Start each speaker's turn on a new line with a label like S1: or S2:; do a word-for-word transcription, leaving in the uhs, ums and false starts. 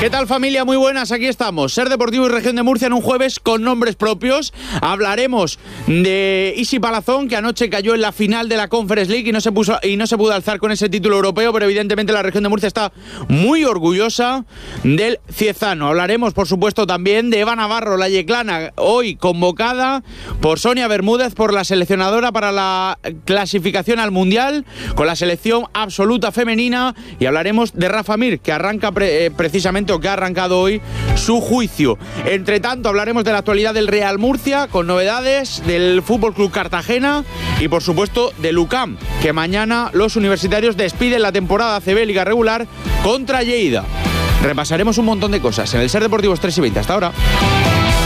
S1: ¿Qué tal, familia? Muy buenas, aquí estamos. Ser Deportivo y Región de Murcia en un jueves con nombres propios. Hablaremos de Isi Palazón, que anoche cayó en la final de la Conference League y no se puso y no se pudo alzar con ese título europeo, pero evidentemente la Región de Murcia está muy orgullosa del ciezano. Hablaremos, por supuesto, también de Eva Navarro, la yeclana, hoy convocada por Sonia Bermúdez, por la seleccionadora para la clasificación al Mundial, con la selección absoluta femenina, y hablaremos de Rafa Mir, que arranca pre- eh, precisamente o que ha arrancado hoy su juicio. Entre tanto, hablaremos de la actualidad del Real Murcia, con novedades del F C Cartagena y, por supuesto, del U C A M, que mañana los universitarios despiden la temporada A C B Liga Regular contra Lleida. Repasaremos un montón de cosas en el Ser Deportivos tres y veinte. Hasta ahora.